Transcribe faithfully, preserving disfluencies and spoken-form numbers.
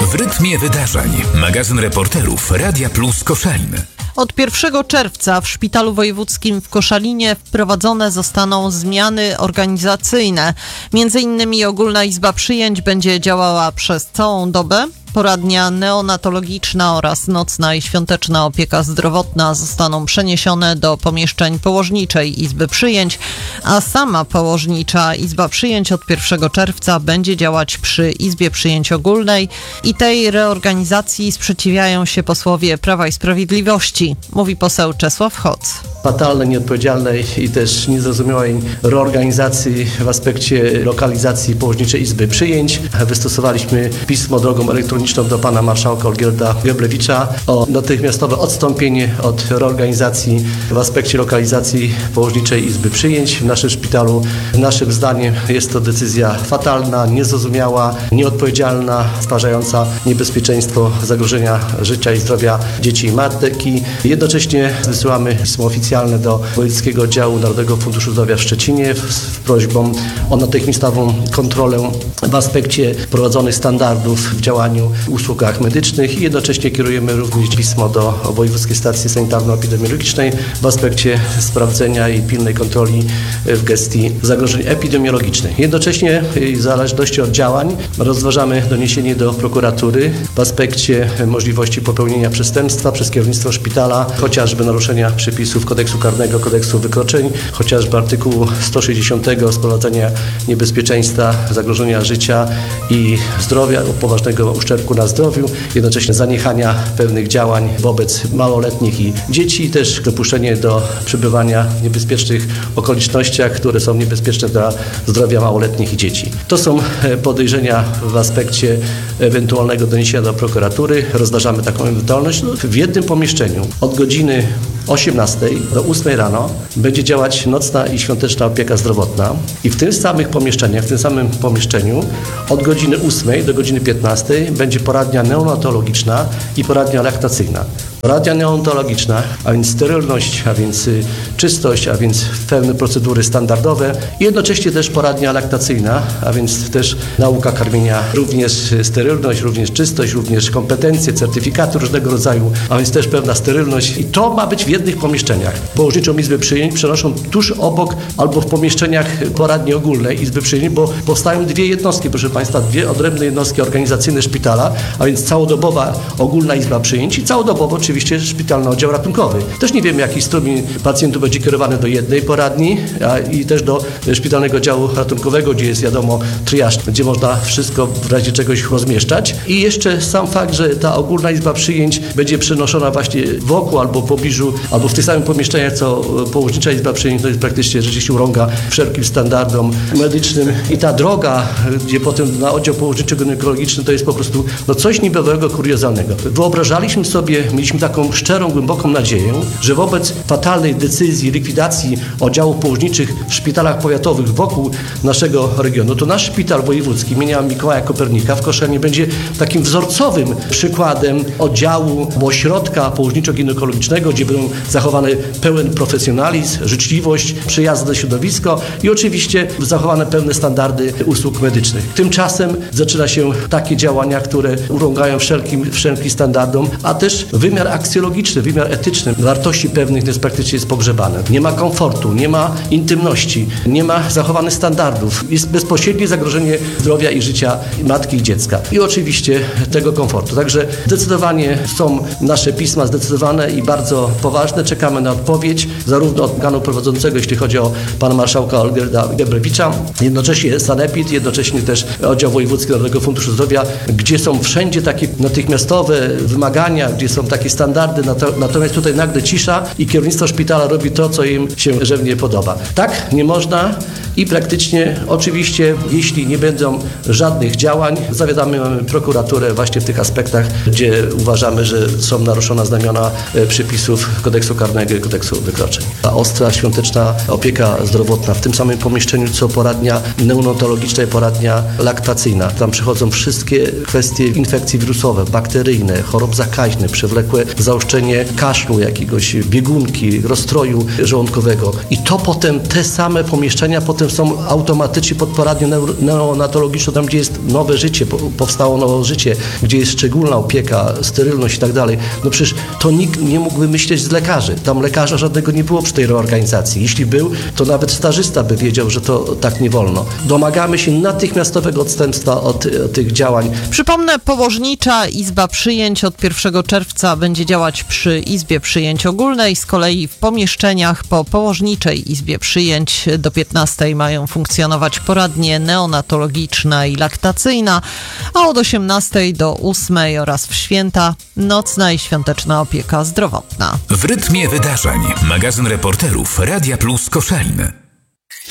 W rytmie wydarzeń. Magazyn reporterów Radia Plus Koszalin. Od pierwszego czerwca w Szpitalu Wojewódzkim w Koszalinie wprowadzone zostaną zmiany organizacyjne. Między innymi Ogólna Izba Przyjęć będzie działała przez całą dobę. Poradnia neonatologiczna oraz nocna i świąteczna opieka zdrowotna zostaną przeniesione do pomieszczeń Położniczej Izby Przyjęć, a sama Położnicza Izba Przyjęć od pierwszego czerwca będzie działać przy Izbie Przyjęć Ogólnej i tej reorganizacji sprzeciwiają się posłowie Prawa i Sprawiedliwości, mówi poseł Czesław Hoc. Fatalnej, nieodpowiedzialnej i też niezrozumiałej reorganizacji w aspekcie lokalizacji Położniczej Izby Przyjęć. Wystosowaliśmy pismo drogą elektroniczną do pana marszałka Olgierda Geblewicza o natychmiastowe odstąpienie od reorganizacji w aspekcie lokalizacji Położniczej Izby Przyjęć w naszym szpitalu. Naszym zdaniem jest to decyzja fatalna, niezrozumiała, nieodpowiedzialna, stwarzająca niebezpieczeństwo zagrożenia życia i zdrowia dzieci i matek. I jednocześnie wysyłamy pismo oficjalne do Wojewódzkiego Działu Narodowego Funduszu Zdrowia w Szczecinie z prośbą o natychmiastową kontrolę w aspekcie prowadzonych standardów w działaniu w usługach medycznych i jednocześnie kierujemy również pismo do Wojewódzkiej Stacji Sanitarno-Epidemiologicznej w aspekcie sprawdzenia i pilnej kontroli w gestii zagrożeń epidemiologicznych. Jednocześnie w zależności od działań rozważamy doniesienie do prokuratury w aspekcie możliwości popełnienia przestępstwa przez kierownictwo szpitala, chociażby naruszenia przepisów kodeksu karnego, kodeksu wykroczeń, chociażby artykułu sto sześćdziesiątego sprowadzenia niebezpieczeństwa, zagrożenia życia i zdrowia, poważnego uszczerbku na zdrowiu, jednocześnie zaniechania pewnych działań wobec małoletnich i dzieci i też dopuszczenie do przebywania w niebezpiecznych okolicznościach, które są niebezpieczne dla zdrowia małoletnich i dzieci. To są podejrzenia w aspekcie ewentualnego doniesienia do prokuratury. Rozważamy taką ewentualność. W jednym pomieszczeniu od godziny osiemnastej do ósmej rano będzie działać nocna i świąteczna opieka zdrowotna i w tych samych pomieszczeniach, w tym samym pomieszczeniu od godziny ósmej do godziny piętnastej będzie poradnia neonatologiczna i poradnia laktacyjna. Poradnia neonatologiczna, a więc sterylność, a więc czystość, a więc pewne procedury standardowe i jednocześnie też poradnia laktacyjna, a więc też nauka karmienia, również sterylność, również czystość, również kompetencje, certyfikaty różnego rodzaju, a więc też pewna sterylność i to ma być w jednych pomieszczeniach. Położniczą Izbę Przyjęć przenoszą tuż obok albo w pomieszczeniach poradni ogólnej Izby Przyjęć, bo powstają dwie jednostki, proszę Państwa, dwie odrębne jednostki organizacyjne szpitala, a więc całodobowa Ogólna Izba Przyjęć i całodobowo oczywiście szpitalny oddział ratunkowy. Też nie wiemy, jaki strumień pacjentów będzie kierowany do jednej poradni a i też do szpitalnego działu ratunkowego, gdzie jest wiadomo triaż, gdzie można wszystko w razie czegoś rozmieszczać. I jeszcze sam fakt, że ta Ogólna Izba Przyjęć będzie przenoszona właśnie wokół albo w pobliżu, albo w tych samych pomieszczeniach, co Położnicza Izba Przyjęć, to jest praktycznie rzeczywiście urąga wszelkim standardom medycznym. I ta droga, gdzie potem na oddział położniczo-ginekologiczny, to jest po prostu no coś niebywałego, kuriozalnego. Wyobrażaliśmy sobie, mieliśmy taką szczerą, głęboką nadzieję, że wobec fatalnej decyzji likwidacji oddziałów położniczych w szpitalach powiatowych wokół naszego regionu, to nasz szpital wojewódzki imienia Mikołaja Kopernika w Koszalinie będzie takim wzorcowym przykładem oddziału ośrodka położniczo-ginekologicznego, gdzie będą zachowane pełen profesjonalizm, życzliwość, przyjazne środowisko i oczywiście zachowane pewne standardy usług medycznych. Tymczasem zaczyna się takie działania, które urągają wszelkim, wszelkim standardom, a też wymiar aksjologiczny, wymiar etyczny wartości pewnych jest praktycznie jest pogrzebany. Nie ma komfortu, nie ma intymności, nie ma zachowanych standardów. Jest bezpośrednie zagrożenie zdrowia i życia matki i dziecka. I oczywiście tego komfortu. Także zdecydowanie są nasze pisma zdecydowane i bardzo poważne. Czekamy na odpowiedź zarówno od organu prowadzącego, jeśli chodzi o pana marszałka Olgierda Geblewicza, jednocześnie Sanepid, jednocześnie też oddział wojewódzki Narodowego Funduszu Zdrowia, gdzie są wszędzie takie natychmiastowe wymagania, gdzie są takie standardy, natomiast tutaj nagle cisza i kierownictwo szpitala robi to, co im się żywnie podoba. Tak nie można i praktycznie oczywiście, jeśli nie będą żadnych działań, zawiadamy prokuraturę właśnie w tych aspektach, gdzie uważamy, że są naruszone znamiona przepisów kodeksu karnego i kodeksu wykroczeń. Ta ostra, świąteczna opieka zdrowotna w tym samym pomieszczeniu, co poradnia neonatologiczna i poradnia laktacyjna. Tam przychodzą wszystkie kwestie infekcji wirusowe, bakteryjne, chorób zakaźnych, przewlekłe zaostrzenie kaszlu, jakiegoś biegunki, rozstroju żołądkowego. I to potem, te same pomieszczenia potem potem są automatycznie pod poradnią neonatologiczną, tam gdzie jest nowe życie, powstało nowe życie, gdzie jest szczególna opieka, sterylność i tak dalej. No przecież to nikt nie mógł wymyśleć z lekarzy. Tam lekarza żadnego nie było przy tej reorganizacji. Jeśli był, to nawet stażysta by wiedział, że to tak nie wolno. Domagamy się natychmiastowego odstępstwa od, od tych działań. Przypomnę, położnicza izba przyjęć od pierwszego czerwca będzie działać przy Izbie Przyjęć Ogólnej. Z kolei w pomieszczeniach po położniczej izbie przyjęć do piętnastej mają funkcjonować poradnie neonatologiczna i laktacyjna, a od osiemnastej do ósmej oraz w święta nocna i świąteczna opieka zdrowotna. W rytmie wydarzeń magazyn reporterów Radia Plus Koszalin.